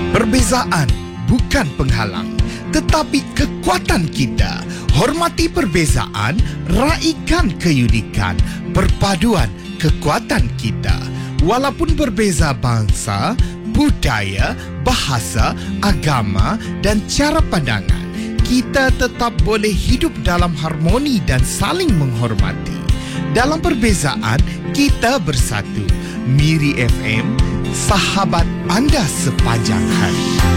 Perbezaan bukan penghalang, tetapi kekuatan kita. Hormati perbezaan, raikan keunikan, perpaduan kekuatan kita. Walaupun berbeza bangsa, budaya, bahasa, agama dan cara pandangan, kita tetap boleh hidup dalam harmoni dan saling menghormati. Dalam perbezaan, kita bersatu. Miri FM, sahabat anda sepanjang hari.